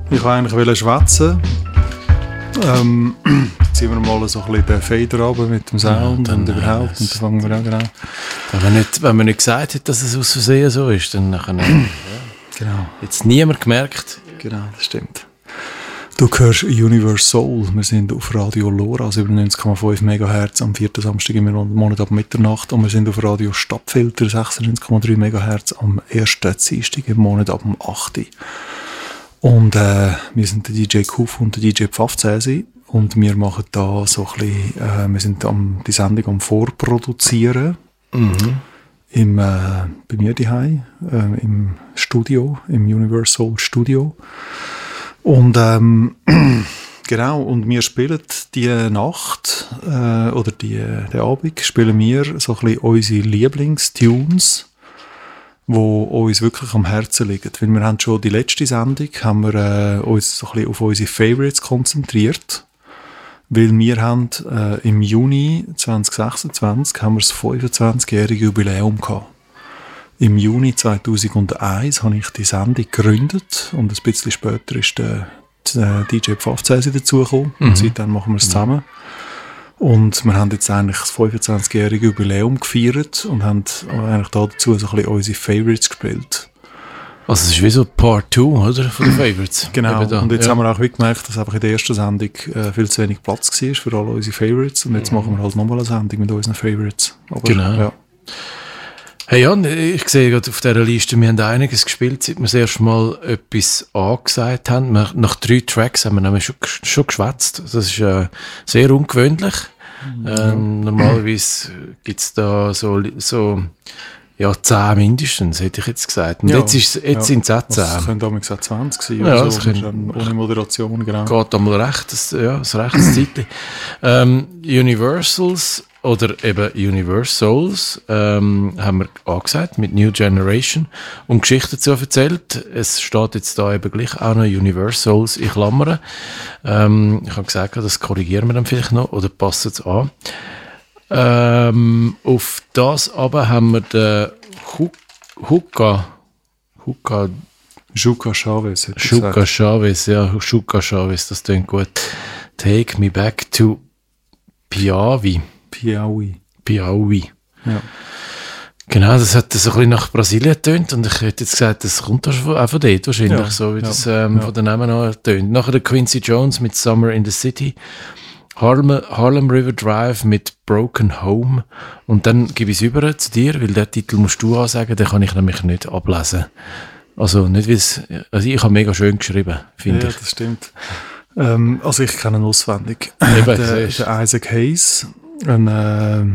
Ich wollte eigentlich schwätzen. Jetzt ziehen wir mal so ein bisschen den Fader runter mit dem Sound und überhaupt. Und dann fangen wir an, genau. Wenn man nicht gesagt hat, dass es aus Versehen so ist, dann nachher Genau. Jetzt niemand gemerkt. Genau, das stimmt. Du hörst Universe Soul. Wir sind auf Radio Lora, also über 90,5 MHz am 4. Samstag im Monat ab Mitternacht. Und wir sind auf Radio Stadtfilter 96,3 MHz am 1. Dienstag im Monat ab dem 8. Und wir sind der DJ Kuf und der DJ Pfaffzäsi. Und wir machen da so ein bisschen, wir sind die Sendung am Vorproduzieren. Mhm. Bei mir daheim, im Studio, im Universe Soul Studio. Und genau, und wir spielen die Nacht oder den Abend spielen wir so ein bisschen unsere Lieblingstunes, die uns wirklich am Herzen liegen. Weil wir haben schon die letzte Sendung haben wir uns so ein bisschen auf unsere Favorites konzentriert. Weil wir haben im Juni 2026 haben wir das 25-jährige Jubiläum gehabt. Im Juni 2001 habe ich die Sendung gegründet und ein bisschen später ist der DJ Pfaffzäsi dazugekommen. Und seitdem machen wir es zusammen. Und wir haben jetzt eigentlich das 25-jährige Jubiläum gefeiert und haben eigentlich dazu so ein bisschen unsere Favorites gespielt. Also es ist wie so Part 2, oder? Von den Favorites. Genau, und jetzt haben wir auch gemerkt, dass einfach in der ersten Sendung viel zu wenig Platz war für alle unsere Favorites. Und jetzt machen wir halt nochmal eine Sendung mit unseren Favorites. Aber, genau. Ja. Hey Jan, ich sehe gerade auf dieser Liste, wir haben einiges gespielt, seit wir das erste Mal etwas angesagt haben. Nach 3 Tracks haben wir nämlich schon geschwätzt. Das ist sehr ungewöhnlich. Normalerweise gibt es da so 10 mindestens, hätte ich jetzt gesagt. Und jetzt sind es auch 10. Das können damals auch 20 sein. Ja, so, ohne Moderation, genau. Geht einmal recht, das rechtes Zeitchen. Universals oder eben Universe Souls haben wir angesagt mit New Generation und Geschichten dazu erzählt. Es steht jetzt da eben gleich auch noch Universe Souls in Klammern. Ich habe gesagt, das korrigieren wir dann vielleicht noch oder passen es an. Auf das aber haben wir den Juca Chavez. Juca Chavez, das klingt gut. Take me back to Piauí. Ja. Genau, das hat so ein bisschen nach Brasilien getönt und ich hätte jetzt gesagt, das kommt auch von dort wahrscheinlich, so wie das von den Namen an tönt. Nachher der Quincy Jones mit Summer in the City. Harlem River Drive mit Broken Home. Und dann gebe ich es über zu dir, weil den Titel musst du ansagen, den kann ich nämlich nicht ablesen. Also nicht wie es, also ich habe mega schön geschrieben, finde ich. Ja, das stimmt. Also ich kenne ihn auswendig. Der Isaac Hayes. Das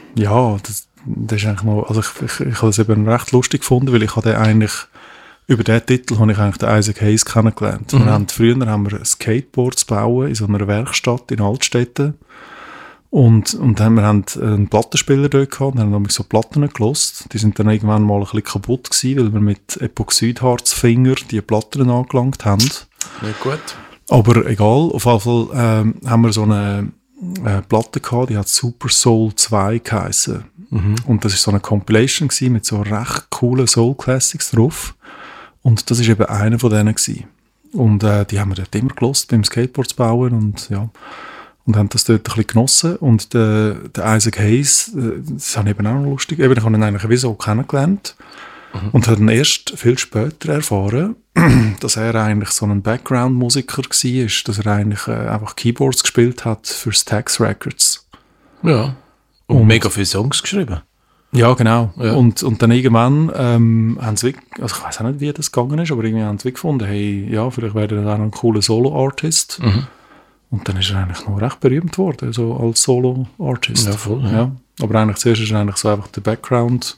ist eigentlich mal, also ich habe das eben recht lustig gefunden, weil ich habe den eigentlich, über diesen Titel habe ich eigentlich den Isaac Hayes kennengelernt. Früher haben wir Skateboards bauen in so einer Werkstatt in Altstädten. Und wir haben einen Plattenspieler dort gehabt und haben nämlich so Platten gelost. Die sind dann irgendwann mal ein bisschen kaputt gewesen, weil wir mit Epoxidharzfinger die Platten angelangt haben. Ja, gut. Aber egal, auf jeden Fall haben wir so eine Platte gehabt, die hat Super Soul 2 geheissen. Und das war so eine Compilation gewesen, mit so recht coolen Soul Classics drauf. Und das war eben einer von denen gewesen. Und die haben wir dort immer gelost beim Skateboards bauen und haben das dort ein bisschen genossen. Und der Isaac Hayes, das habe ich eben auch noch lustig, ich habe ihn eigentlich so kennengelernt und habe dann erst viel später erfahren, dass er eigentlich so ein Background-Musiker war, dass er eigentlich einfach Keyboards gespielt hat für Stax Records. Ja, und mega viele Songs geschrieben. Ja, genau. Ja. Und dann irgendwann haben sie, also ich weiß auch nicht, wie das gegangen ist, aber irgendwie haben sie gefunden, hey, ja, vielleicht wäre er auch ein cooler Solo-Artist. Und dann ist er eigentlich noch recht berühmt worden, so als Solo-Artist. Ja, voll. Ja. Aber eigentlich zuerst ist er eigentlich so einfach der Background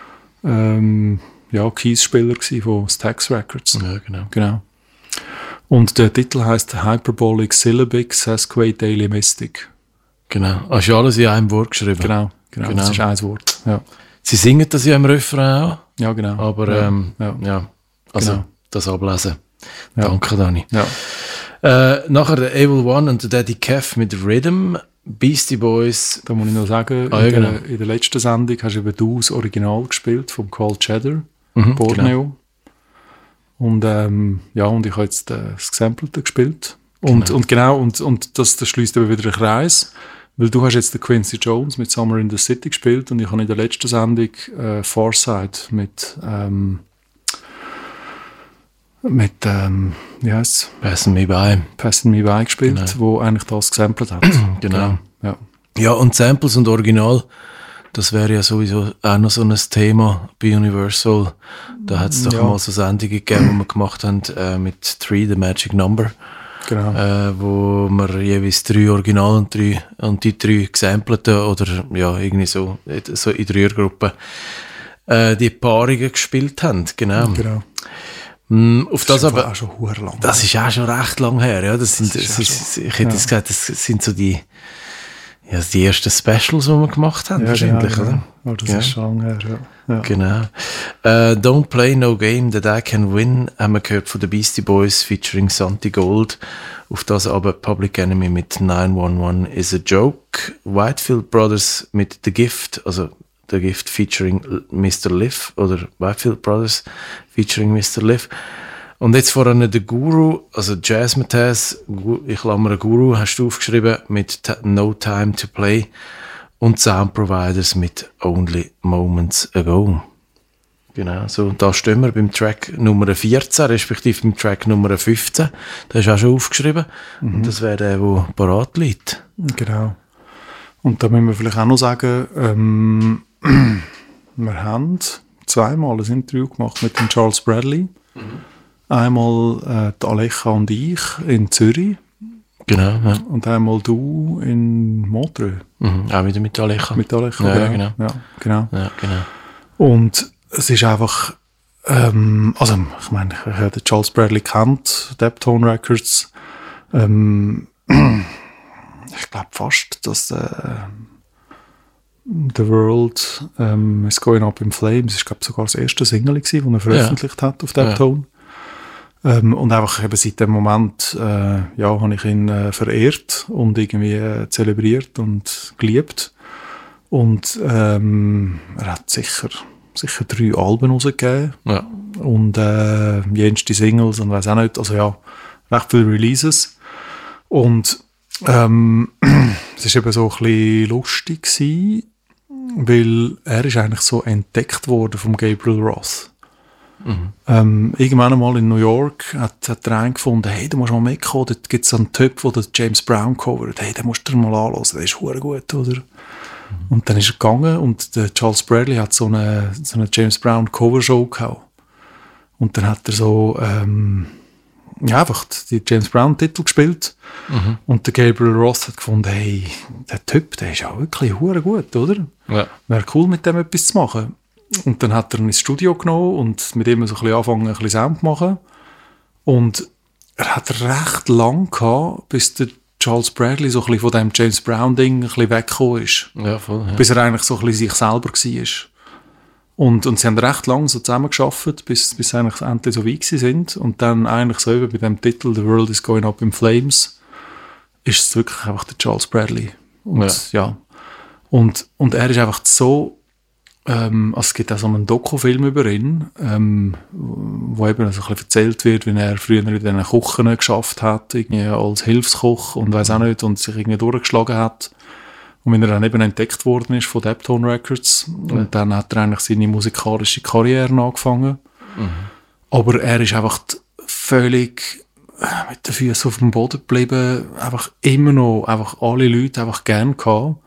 Keys-Spieler von Stax Records. Ja, genau. Und der Titel heisst Hyperbolic Syllabic Sesquidaily Mystic. Genau. Hast du alles in einem Wort geschrieben? Genau. Das ist ein Wort. Ja. Sie singen das ja im Refrain auch. Ja, genau. Aber also genau. Das ablesen. Ja. Danke, Dani. Ja. Nachher der Able One und der Daddy Kev mit Rhythm. Beastie Boys. Da muss ich noch sagen, in der letzten Sendung hast du eben das Original gespielt vom Carl Cheddar, Borneo. Und ich habe jetzt das Gesampelte gespielt. Und das schließt aber wieder einen Kreis, weil du hast jetzt den Quincy Jones mit Summer in the City gespielt und ich habe in der letzten Sendung Farsight mit wie heisst es? Passing Me By gespielt, wo eigentlich das gesampelt hat. Genau. Ja, und Samples und Original, das wäre ja sowieso auch noch so ein Thema bei Universal. Da hat es doch mal so Sendungen gegeben, die wir gemacht haben mit 3, The Magic Number. Genau. Wo wir jeweils 3 Original und die 3 gesampleten oder ja, irgendwie so in 3er Gruppen die Paarungen gespielt haben. Genau. Auf das aber, auch schon lang. Das ist auch schon recht lang her, ja. Ich hätte gesagt, das sind so die ersten Specials, die wir gemacht haben, wahrscheinlich, genau. oder? Oh, das ist schon lang her, ja. Genau. Don't Play No Game That I Can Win haben wir gehört von den Beastie Boys featuring Santi Gold. Auf das aber Public Enemy mit 911 Is a Joke. Whitefield Brothers mit The Gift, also The Gift featuring Mr. Liv oder Whitefield Brothers featuring Mr. Liv. Und jetzt vorhin der Guru, also Jazzmatazz, ich klammere Guru, hast du aufgeschrieben mit No Time to Play und Sound Providers mit Only Moments Ago. Genau, so, da stehen wir beim Track Nummer 14, respektive beim Track Nummer 15. Da ist auch schon aufgeschrieben. Und das wäre der parat liegt. Genau. Und da müssen wir vielleicht auch noch sagen, wir haben zweimal ein Interview gemacht mit dem Charles Bradley. Einmal die Alecha und ich in Zürich. Genau, ja. Und einmal du in Montreux. Auch wieder mit Alecha. Mit Alecha, ja, genau. Ja, genau. Ja, genau. Und es ist einfach, also ich meine, ich habe den Charles Bradley kennt, Deptone Records. Ich glaube fast, dass The World is Going Up in Flames ist, glaube ich, sogar das erste Single gewesen, das er veröffentlicht hat auf Deptone. Und einfach eben seit dem Moment habe ich ihn verehrt und irgendwie zelebriert und geliebt. Und er hat sicher 3 Alben rausgegeben. Ja. Und jenste Singles und weiss auch nicht, also ja, recht viele Releases. Und es war eben so ein bisschen lustig gewesen, weil er ist eigentlich so entdeckt worden vom Gabriel Roth. Irgendwann einmal in New York hat er einen gefunden, hey, du musst mal mitkommen, dort gibt es einen Typ, der James Brown covert, hey, den musst du dir mal anhören, der ist verdammt gut, oder? Und dann ist er gegangen und der Charles Bradley hat so eine James Brown Cover-Show gehabt. Und dann hat er so einfach die James Brown-Titel gespielt. Und der Gabriel Roth hat gefunden, hey, der Typ, der ist ja wirklich verdammt gut, oder? Ja. Wäre cool, mit dem etwas zu machen. Und dann hat er ihn ins Studio genommen und mit ihm so ein bisschen angefangen, ein bisschen Sound zu machen. Und er hat recht lang gehabt, bis der Charles Bradley so ein bisschen von dem James Brown-Ding ein bisschen weggekommen ist. Ja, voll, ja. Bis er eigentlich so ein bisschen sich selber war. Und sie haben recht lang so zusammengearbeitet, bis sie eigentlich endlich so weit sind. Und dann eigentlich so eben bei dem Titel The World is Going Up in Flames ist es wirklich einfach der Charles Bradley. Und und er ist einfach so also es gibt auch so einen Dokufilm über ihn, wo eben so ein bisschen erzählt wird, wie er früher in diesen Küchen geschafft hat, irgendwie als Hilfskoch und weiss auch nicht, und sich irgendwie durchgeschlagen hat. Und wenn er dann eben entdeckt worden ist von Deptone Records, und dann hat er eigentlich seine musikalische Karriere angefangen. Aber er ist einfach völlig mit den Füßen auf dem Boden geblieben, einfach immer noch einfach alle Leute einfach gern gehabt.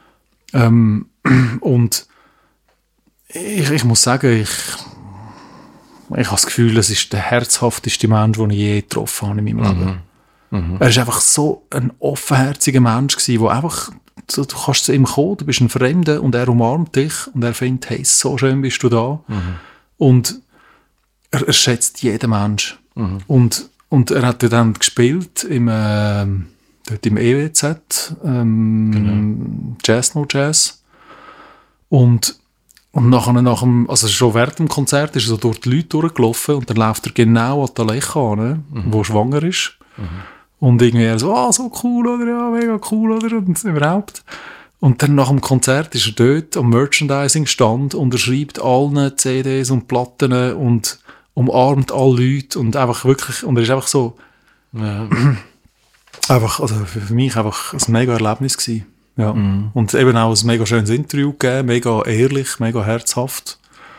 Und ich muss sagen, ich habe das Gefühl, es ist der herzhafteste Mensch, den ich je getroffen habe in meinem Leben. Er ist einfach so ein offenherziger Mensch gewesen, der einfach, du kannst zu ihm kommen, du bist ein Fremder und er umarmt dich und er findet, hey, so schön bist du da. Und er schätzt jeden Mensch. Und er hat dann gespielt dort im EWZ, Jazz No Jazz. Und nach dem, also schon während dem Konzert ist er so durch die Leute durchgelaufen und dann läuft er genau an die Alecha an, wo schwanger ist. Und irgendwie er so, so cool, oder? Ja, mega cool, oder? Und überhaupt. Und dann nach dem Konzert ist er dort am Merchandising-Stand und er schreibt allen CDs und Platten und umarmt alle Leute und einfach wirklich, und er ist einfach so, einfach, also für mich einfach ein mega Erlebnis gewesen. Ja. Und eben auch ein mega schönes Interview gegeben, mega ehrlich, mega herzhaft.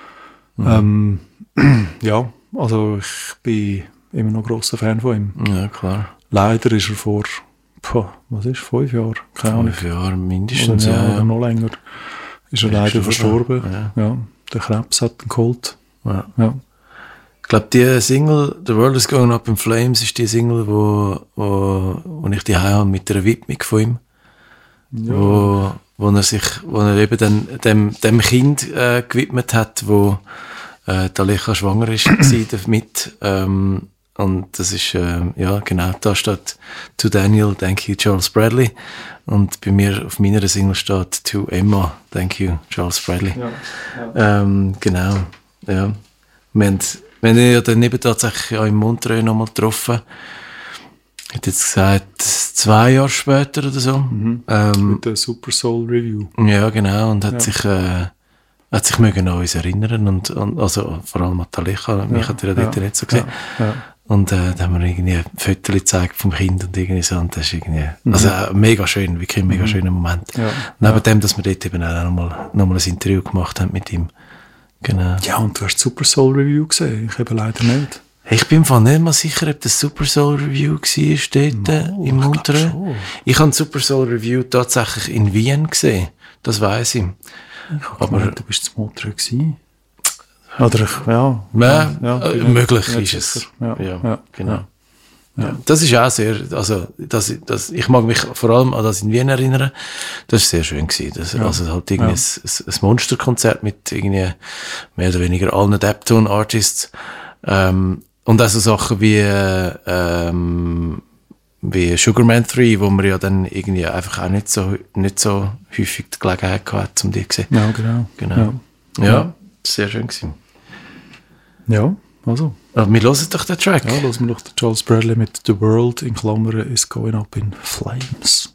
Ja, also ich bin immer noch grosser Fan von ihm. Ja, klar. Leider ist er vor, 5 Jahren? Keine Ahnung. 5 Jahre mindestens, oder noch länger. Ist er leider verstorben. Ja. Der Krebs hat ihn geholt. Ja. Ich glaube, die Single, The World is Going Up in Flames, ist die Single, wo ich die habe mit einer Widmung von ihm. Ja. Wo er eben dann dem Kind gewidmet hat, wo Taliqa schwanger war damit. Und das ist, genau, da steht To Daniel, thank you, Charles Bradley. Und bei mir, auf meiner Single steht To Emma, thank you, Charles Bradley. Ja. Genau, ja. Wir haben ja dann eben tatsächlich in Montreux nochmal getroffen. Ich hätte jetzt gesagt, 2 Jahre später oder so. Mit der Super Soul Review. Ja, genau. Und hat sich mögen an uns erinnern. Und also vor allem an Taliqa. Mich hat er dort nicht so gesehen. Ja. Und da haben wir irgendwie ein Foto gezeigt vom Kind und irgendwie so. Und das ist irgendwie, also mega schön, wirklich ein mega schöner Moment. Ja. Neben dem, dass wir dort eben auch nochmal ein Interview gemacht haben mit ihm. Genau. Ja, und du hast die Super Soul Review gesehen? Ich eben leider nicht. Ich bin mir nicht mal sicher, ob das Super Soul Review war dort in Montreux. Ich habe die Super Soul Review tatsächlich in Wien gesehen. Das weiss ich. Aber du bist zu Montreux gewesen? Oder möglich ist es. Ja, genau. Ja. Das ist auch sehr, also ich mag mich vor allem an das in Wien erinnern. Das war sehr schön gewesen. Also halt irgendwie ein Monsterkonzert mit irgendwie mehr oder weniger allen Deptone-Artists. Und auch so Sachen wie Sugarman 3, wo man ja dann irgendwie einfach auch nicht so häufig die Gelegenheit gehabt, um die zu sehen. Ja, genau. Ja, sehr schön gewesen. Ja, also. Aber wir hören doch den Track. Ja, hören wir doch den Charles Bradley mit The World in Klammern is Going Up in Flames.